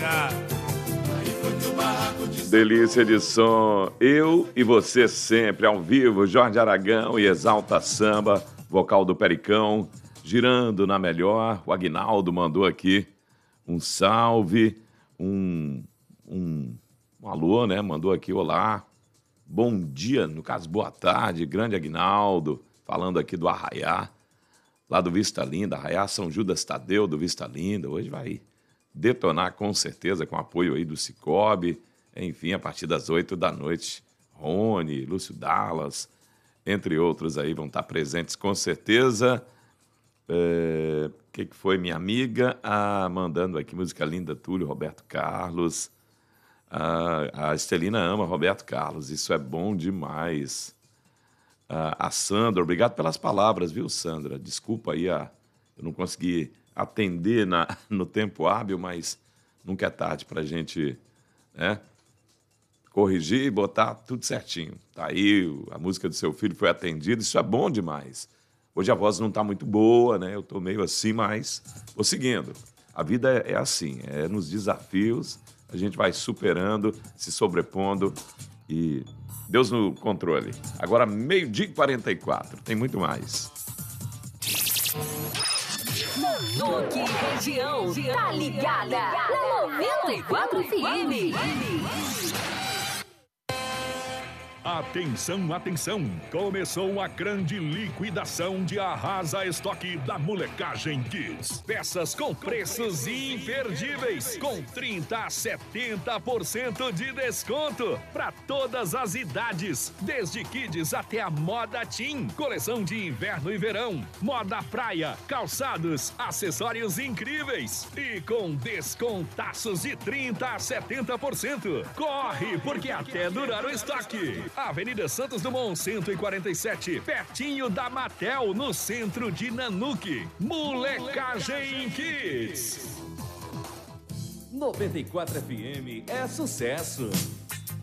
Delícia de som, eu e você sempre, ao vivo, Jorge Aragão e Exalta Samba, vocal do Pericão, girando na melhor. O Aguinaldo mandou aqui um salve, um alô, né? Mandou aqui, olá, bom dia, no caso, boa tarde, grande Aguinaldo, falando aqui do Arraiá, lá do Vista Linda, Arraiá São Judas Tadeu do Vista Linda, hoje vai detonar com certeza, com apoio aí do Cicobi, enfim, a partir das 8 da noite, Rony, Lúcio Dallas, entre outros aí vão estar presentes com certeza. Que foi minha amiga? Mandando aqui música linda, Túlio, Roberto Carlos. A Estelina ama Roberto Carlos, isso é bom demais. A Sandra, obrigado pelas palavras, viu, Sandra? Desculpa aí, eu não consegui atender no tempo hábil, mas nunca é tarde para a gente, né, corrigir e botar tudo certinho. Tá aí, a música do seu filho foi atendida, isso é bom demais. Hoje a voz não está muito boa, né? Eu estou meio assim, mas vou seguindo. A vida é assim, é nos desafios, a gente vai superando, se sobrepondo e Deus no controle. Agora, 12h44, tem muito mais. Nanuque Região, tá ligada na 94 FM. Atenção, atenção! Começou a grande liquidação de Arrasa Estoque da Molecagem Kids. Peças com preços imperdíveis, com 30% a 70% de desconto para todas as idades, desde kids até a moda teen, coleção de inverno e verão, moda praia, calçados, acessórios incríveis e com descontaços de 30% a 70%. Corre, porque até durar o estoque. Avenida Santos Dumont, 147, pertinho da Matel, no centro de Nanuque. Molecagem Kids. 94 FM é sucesso.